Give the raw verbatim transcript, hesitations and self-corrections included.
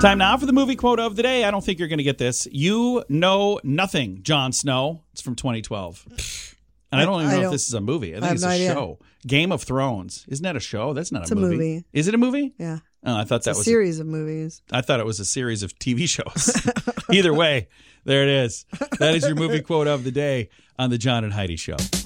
Time now for the movie quote of the day. I don't think you're going to get this. You know nothing, Jon Snow. It's from twenty twelve. And I don't even I know don't, if this is a movie. I think I have it's no a idea. show. Game of Thrones. Isn't that a show? That's not It's a, a movie. movie. Is it a movie? Yeah. Oh, I thought It's that a was series of movies. I thought it was a series of T V shows. Either way, there it is. That is your movie quote of the day on the John and Heidi Show.